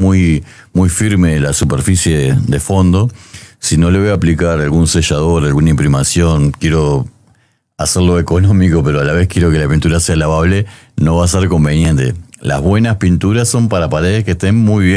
muy firme la superficie de fondo, si no le voy a aplicar algún sellador, alguna imprimación, quiero hacerlo económico, pero a la vez quiero que la pintura sea lavable, no va a ser conveniente. Las buenas pinturas son para paredes que estén muy bien